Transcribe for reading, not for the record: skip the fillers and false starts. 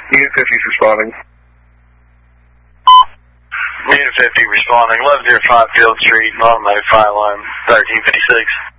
Unit 50's responding. Unit 50 responding, 1105 Field Street, automatic fire line, 1356.